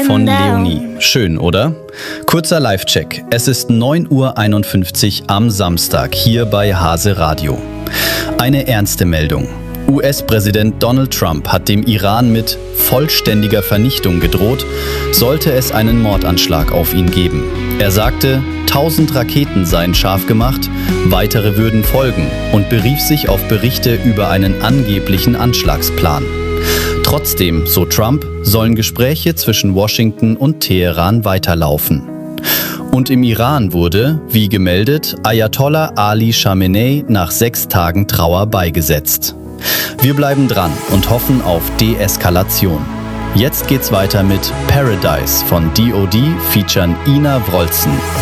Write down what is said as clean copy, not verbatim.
von Leonie. Schön, oder? Kurzer Live-Check. Es ist 9:51 Uhr am Samstag hier bei Hase Radio. Eine ernste Meldung. US-Präsident Donald Trump hat dem Iran mit vollständiger Vernichtung gedroht, sollte es einen Mordanschlag auf ihn geben. Er sagte, 1000 Raketen seien scharf gemacht, weitere würden folgen und berief sich auf Berichte über einen angeblichen Anschlagsplan. Trotzdem, so Trump, sollen Gespräche zwischen Washington und Teheran weiterlaufen. Und im Iran wurde, wie gemeldet, Ayatollah Ali Khamenei nach 6 Tagen Trauer beigesetzt. Wir bleiben dran und hoffen auf Deeskalation. Jetzt geht's weiter mit Paradise von D.O.D. featuren Ina Wroldsen.